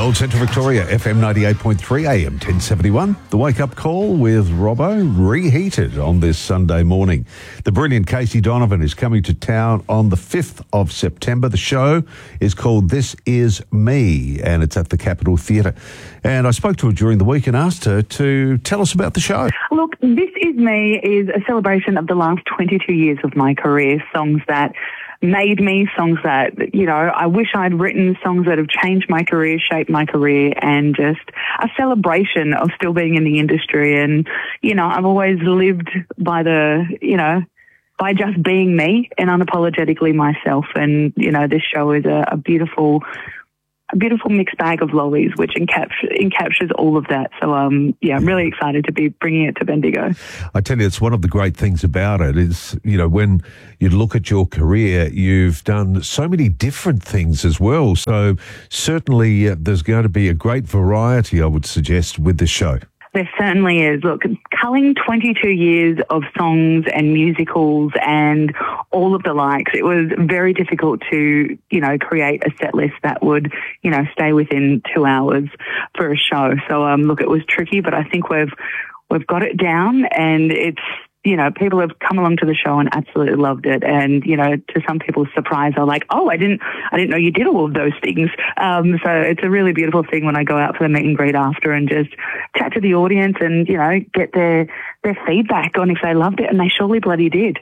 Gold Central Victoria, FM 98.3 AM 1071. The wake-up call with Robbo, reheated on this Sunday morning. The brilliant Casey Donovan is coming to town on the 5th of September. The show is called This Is Me, and it's at the Capitol Theatre. And I spoke to her during the week and asked her to tell us about the show. Look, This Is Me is a celebration of the last 22 years of my career, songs that made me, songs that, I wish I'd written, songs that have changed my career, shaped my career, and just a celebration of still being in the industry. And, I've always lived by by just being me and unapologetically myself. And, this show is a beautiful mixed bag of lollies, which encaptures all of that. So, I'm really excited to be bringing it to Bendigo. I tell you, it's one of the great things about it is, when you look at your career, you've done so many different things as well. So certainly there's going to be a great variety, I would suggest, with this show. There certainly is. Look, culling 22 years of songs and musicals and all of the likes, it was very difficult to, create a set list that would, stay within 2 hours for a show. So, it was tricky, but I think we've got it down, and it's, people have come along to the show and absolutely loved it. And, to some people's surprise, they're like, oh, I didn't know you did all of those things. So it's a really beautiful thing when I go out for the meet and greet after and just chat to the audience and, get their feedback on if they loved it, and they surely bloody did.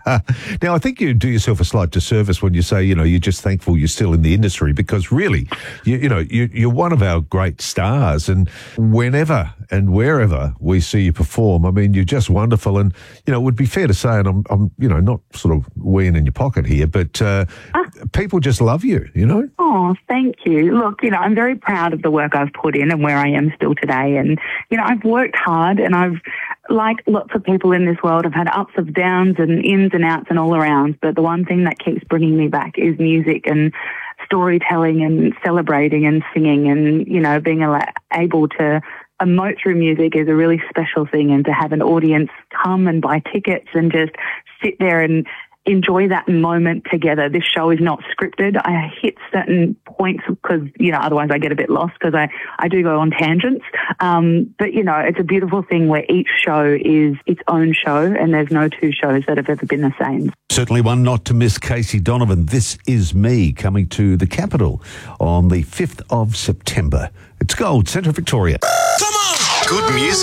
Now, I think you do yourself a slight disservice when you say, you're just thankful you're still in the industry, because really, you're one of our great stars, and whenever and wherever we see you perform, I mean, you're just wonderful. And, it would be fair to say, and I'm not sort of weeing in your pocket here, but people just love you, Oh, thank you. Look, I'm very proud of the work I've put in and where I am still today. And, I've worked hard, and I've, like lots of people in this world, I've had ups and downs and ins and outs and all around. But the one thing that keeps bringing me back is music and storytelling and celebrating and singing, and, being able to emote through music is a really special thing. And to have an audience come and buy tickets and just sit there and enjoy that moment together. This show is not scripted. I hit certain points because, otherwise I get a bit lost because I do go on tangents. But, it's a beautiful thing where each show is its own show, and there's no two shows that have ever been the same. Certainly one not to miss, Casey Donovan. This Is Me, coming to the Capitol on the 5th of September. It's Gold Central Victoria. Come on! Good music.